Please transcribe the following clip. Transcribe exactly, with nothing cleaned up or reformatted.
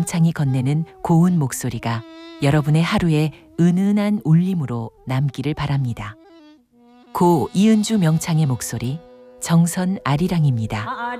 명창이 건네는 고운 목소리가 여러분의 하루에 은은한 울림으로 남기를 바랍니다. 고 이은주 명창의 목소리, 정선 아리랑입니다.